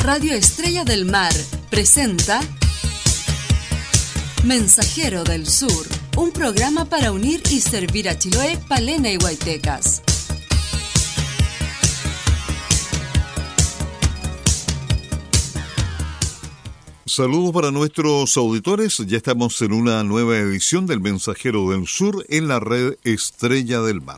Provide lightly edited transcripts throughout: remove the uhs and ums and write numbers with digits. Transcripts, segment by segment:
Radio Estrella del Mar presenta Mensajero del Sur, un programa para unir y servir a Chiloé, Palena y Huaytecas. Saludos para nuestros auditores, ya estamos en una nueva edición del Mensajero del Sur en la red Estrella del Mar.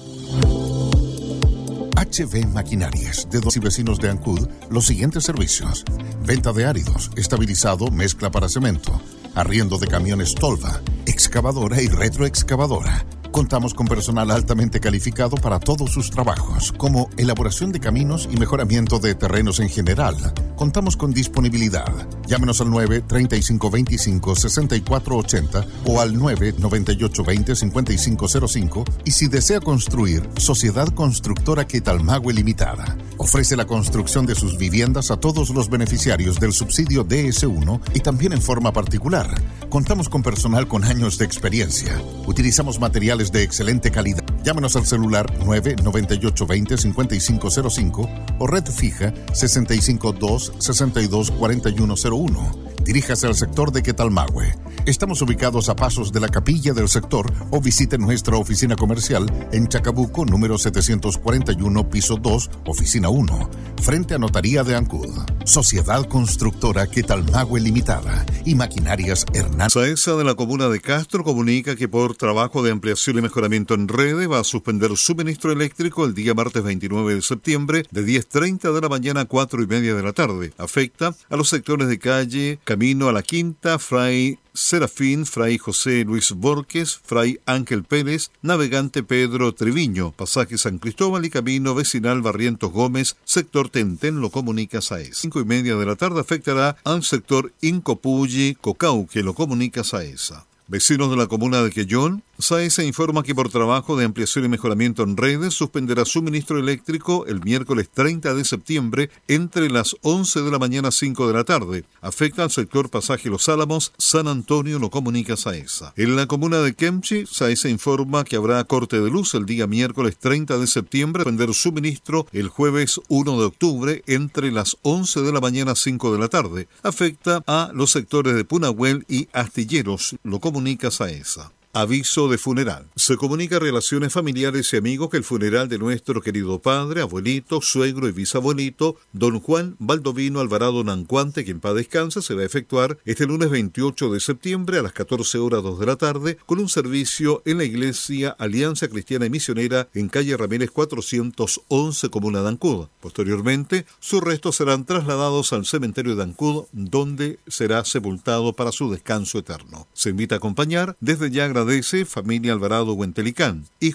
HB Maquinarias, de dos y vecinos de Ancud, los siguientes servicios: venta de áridos, estabilizado, mezcla para cemento, arriendo de camiones Tolva, excavadora y retroexcavadora. Contamos con personal altamente calificado para todos sus trabajos, como elaboración de caminos y mejoramiento de terrenos en general. Contamos con disponibilidad. Llámenos al 9-3525-6480 o al 9-9820-5505 y si desea construir, Sociedad Constructora Quetalmahue Limitada. Ofrece la construcción de sus viviendas a todos los beneficiarios del subsidio DS1 y también en forma particular. Contamos con personal con años de experiencia. Utilizamos materiales de excelente calidad. Llámenos al celular 9-9820-5505 o red fija 652-624101. Diríjase al sector de Quetalmahue. Estamos ubicados a pasos de la capilla del sector o visite nuestra oficina comercial en Chacabuco, número 741, piso 2, oficina 1, frente a Notaría de Ancud. Sociedad Constructora Quetalmahue Limitada y Maquinarias Hernández. SAESA de la comuna de Castro comunica que por trabajo de ampliación y mejoramiento en redes va a suspender suministro eléctrico el día martes 29 de septiembre de 10:30 de la mañana a 4:30 de la tarde. Afecta a los sectores de calle Camino a la Quinta, Fray Serafín, Fray José Luis Borges, Fray Ángel Pérez, Navegante Pedro Treviño, Pasaje San Cristóbal y Camino Vecinal Barrientos Gómez, sector Tentén, lo comunica SAESA. 5:30 de la tarde afectará al sector Incopulli, Cocauque, lo comunica SAESA. Vecinos de la comuna de Quellón, SAESA informa que por trabajo de ampliación y mejoramiento en redes suspenderá suministro eléctrico el miércoles 30 de septiembre entre las 11 de la mañana a 5 de la tarde. Afecta al sector Pasaje Los Álamos, San Antonio, lo comunica SAESA. En la comuna de Kemchi, SAESA informa que habrá corte de luz el día miércoles 30 de septiembre, suspender suministro el jueves 1 de octubre entre las 11 de la mañana a 5 de la tarde. Afecta a los sectores de Punahuel y Astilleros, lo comunica SAESA. Aviso de funeral. Se comunica a relaciones familiares y amigos que el funeral de nuestro querido padre, abuelito, suegro y bisabuelito, don Juan Baldovino Alvarado Nancuante, que en paz descanse, se va a efectuar este lunes 28 de septiembre a las 14:02 de la tarde con un servicio en la iglesia Alianza Cristiana y Misionera en calle Ramírez 411, comuna de Ancud. Posteriormente, sus restos serán trasladados al cementerio de Ancud, donde será sepultado para su descanso eterno. Se invita a acompañar. Desde ya agradece familia Alvarado Huentelicán. Hijos